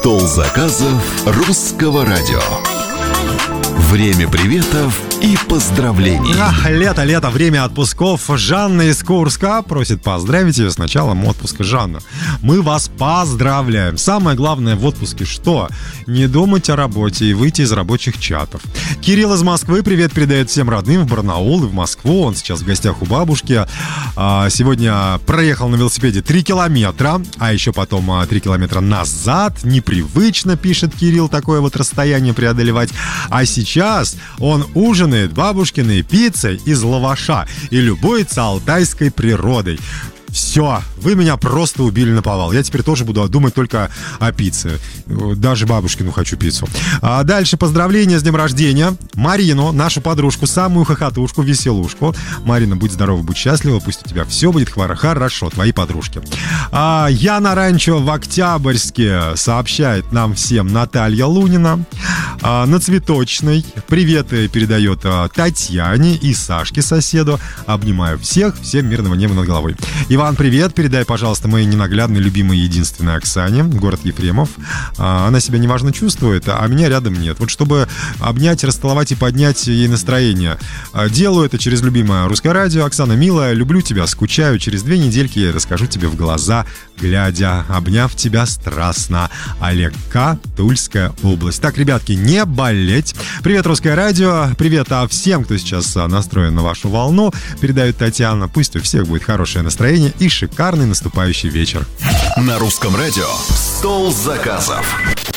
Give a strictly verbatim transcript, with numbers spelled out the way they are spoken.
Стол заказов русского радио. Время приветов и поздравлений. Ах, лето, лето, время отпусков. Жанна из Курска просит поздравить ее с началом отпуска. Жанна, мы вас поздравляем. Самое главное в отпуске что? Не думать о работе и выйти из рабочих чатов. Кирилл из Москвы привет передает всем родным в Барнаул и в Москву. Он сейчас в гостях у бабушки. Сегодня проехал на велосипеде три километра, а еще потом три километра назад. Непривычно, пишет Кирилл, такое вот расстояние преодолевать. А сейчас он ужинает бабушкиной пиццей из лаваша и любуется алтайской природой. Все, вы меня просто убили наповал. Я теперь тоже буду думать только о пицце. Даже бабушкину хочу пиццу. А дальше поздравления с днем рождения. Марину, нашу подружку, самую хохотушку, веселушку. Марина, будь здорова, будь счастлива. Пусть у тебя все будет хорошо, твои подружки. А я на ранчо в Октябрьске, сообщает нам всем Наталья Лунина. А на Цветочной приветы передает Татьяне и Сашке, соседу. Обнимаю всех, всем мирного неба над головой. Иван, привет, передай, пожалуйста, моей ненаглядной, любимой, единственной Оксане, город Ефремов. Она себя неважно чувствует, а меня рядом нет. Вот чтобы обнять, расцеловать и поднять ей настроение, делаю это через любимое русское радио. Оксана, милая, люблю тебя, скучаю. Через две недельки я расскажу тебе в глаза, глядя, обняв тебя страстно. Олег К., Тульская область. Так, ребятки, не болеть. Привет, русское радио. Привет а всем, кто сейчас настроен на вашу волну. Передает Татьяна. Пусть у всех будет хорошее настроение и шикарный наступающий вечер. На русском радио «Стол заказов».